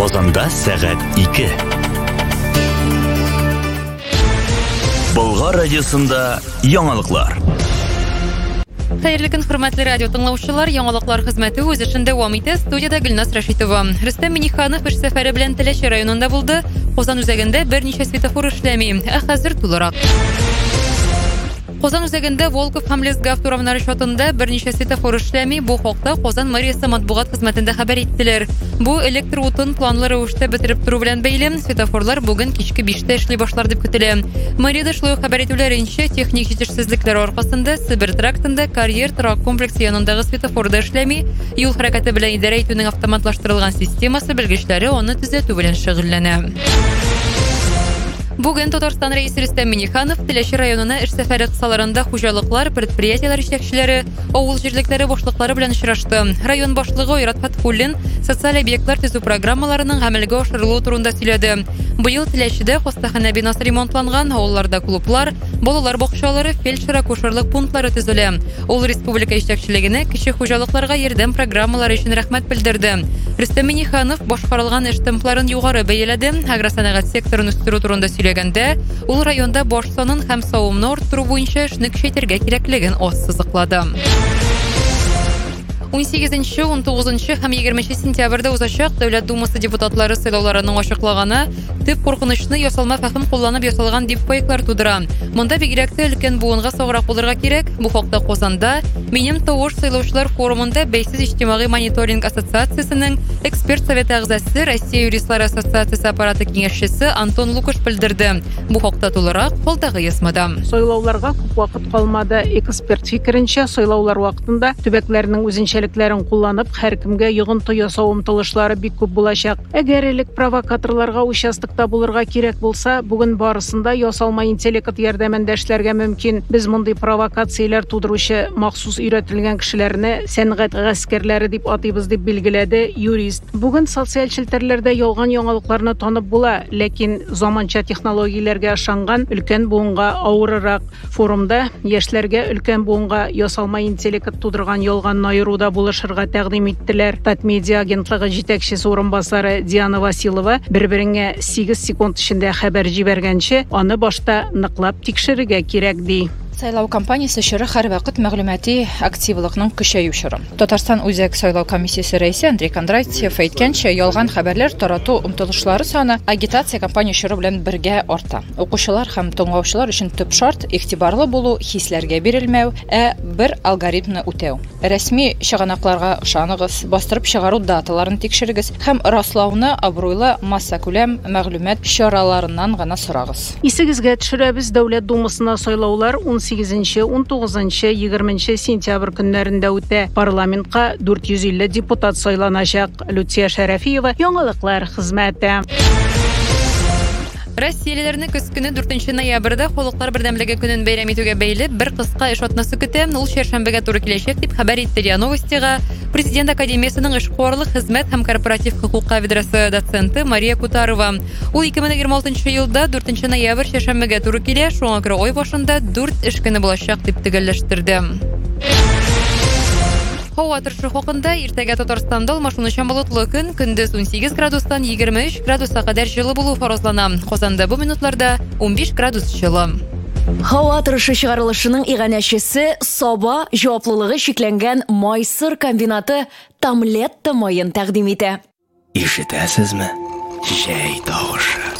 Казанда сәгать 2. Болгар радиосында яңалыклар. Хәерле көн, хөрмәтле радио тыңлаучылар, яңалыклар хезмәте үз эшен дәвам итә. Студиядә Гөлнас Рәшитова. Рөстәм Миңнеханов эш сәфәре белән Теләче районында булды. Казан үзәгендә берничә светофор эшләми. Хәзер тулырак. Казан үзәгендә Волков һәм Лесгав турамнары шатында берничә светофор эшләми. Бу хакта Казан мэриясе матбугат хезмәтендә хәбәр иттеләр. Бу электр утын планлы рәвештә бетереп тору белән бәйле. Светофорлар бүген кичке 5-тә эшли башлар дип көтелә. Мэриядә шулай хәбәр итүләренчә, техник җитешсезлекләр аркасында Себер трактында карьер трак комплексы янындагы светофорда эшләми. Юл хәрәкәте белән идарә итүнең автоматлаштырылган системасы белгечләре аны төзәтү белән шөгыльләнә. Бүген Татарстан рәисе Рөстәм Миңнеханов Теләче районына эш сәфәре кысаларында хуҗалыклар, предприятиеләр җитәкчеләре, авыл җирлекләре башлыклары белән очрашты. Район башлыгы Айрат Фатхуллин социаль объектлар төзү программаларының гамәлгә ашырылуы турында сөйләде. Быел Теләчедә хастаханә бинасы ремонтланган, авылларда клублар, балалар бакчалары, фельдшер-акушерлык пунктлары төзелә. Ул республика җитәкчелегенә кече хуҗалыкларга ярдәм программалары өчен рәхмәт белдерде. Рөстәм Миңнеханов башкарылган эш темпларын югары бәяләде. Агросәнәгать секторын үстерү турында сөйләгәндә, ул районда баш санын һәм савымны арттыру буенча эшне көчәйтергә кирәклеген ассызыклады. 18, 19 һәм 20 сентябрьдә узачак Дәүләт Думасы депутатлары сайлауларының ачыклаганы төп куркынычны ясалма фәһем кулланып ясалган дипфейклар тудыра. Монда бигрәк тә өлкән буынга саграк булырга кирәк. Бу хакта Казанда Минем тавыш сайлаучылар форумында Бәйсез иҗтимагый мониторинг ассоциациясенең эксперт советы әгъзасы, Россия юристлар ассоциациясе аппараты киңәшчесе Антон Лукаш белдерде. Бу хакта тулырак калдагы язмада. Сайлауларга күп вакыт калмады. Эксперт фикеренчә, сайлаулар вакытында төбәкләрнең үзенчәлекләрен кулланып, һәркемгә йогынты ясау омтылышлары бик күп булачак. Әгәр элек провокаторларга участокта булырга кирәк булса, бүген барысында ясалма интеллект ярдәмендә эшләргә мөмкин. Без мондый провокацияләр тудыручы махсус өйрәтелгән кешеләрне сәнгать гаскәрләре дип атыйбыз дип билгеләде юрист. Бүген социаль челтәрләрдә ялган яңалыкларны танып була, ләкин заманча технологияләргә ышанган өлкән буынга авырырак. Форумда яшьләргә өлкән буынга ясалма интеллект тудырган ялган айыруда булышырга тәкъдим иттеләр. Татмедиа агентлыгы җитәкчесе урынбасары Диана Василова бер-береңә 8 секунд эчендә хәбәр җибәргәнче, аны башта ныклап тикшерергә кирәк ди. Сайлау кампаниясе чоры һәрвакыт мәгълүмати активлыкның көчәю чоры. Татарстан үзәк сайлау комиссиясе рәисе Андрей Кондратьев әйткәнчә, ялган хәбәрләр тарату омтылышлары саны агитация кампания чоры белән бергә арта. Укучылар һәм тыңлаучылар өчен төп шарт игътибарлы булу, хисләргә бирелмәү, бер алгоритмны үтәү. Рәсми чыганакларга ышаныгыз, бастырып чыгару даталарын тикшерегез һәм раслауны абруйлы массакүләм мәгълүмат чараларыннан гына сорагыз. Исегезгә төшерәбез, Дәүләт Думасына сайлаулар 18, 19, 20 сентябрь көннәрендә үтә. Парламентка 450 депутат сайланачак. Люция Шәрәфиева, яңалыклар хезмәте. Россиялеләрне көз көне 4 ноябрьдә Халыклар бердәмлеге көнен бәйрәм итүгә бәйле бер кыска эш атнасы көтә. Ул чәршәмбегә туры киләчәк дип хәбәр итте РИА Новостига Президент Академиясының эшкуарлык хезмәт һәм корпоратив хукук кафедрасы доценты Мария Кутарова. Ул 2026 елда 4 ноябрь чәршәмбегә туры килә. Шуңа күрә ай башында 4 эш көне булачак дип төгәлләштерде. Һава торышы хакында иртәгә Татарстанда алмашынучан болытлы көн, көндез 18 градустан 23 градуска кадәр җылы булу фаразлана. Казанда бу минутларда 15 градус җылы. Һава торышы чыгарылышының иганәчесе Саба җаваплылыгы шикләнгән Майсыр комбинаты Тамлетта майын тәкъдим итә. Ишетәсезме? Җәй тавышы.